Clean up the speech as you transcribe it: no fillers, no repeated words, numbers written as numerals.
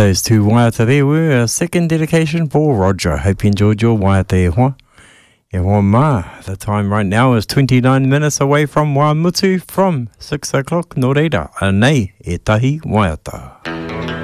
Those two waiata there were a second dedication for Roger. Hope you enjoyed your waiata e hoa. E hoa ma. The time right now is 29 minutes away from Waimutu from 6 o'clock. Nō reira, anei e tahi waiata.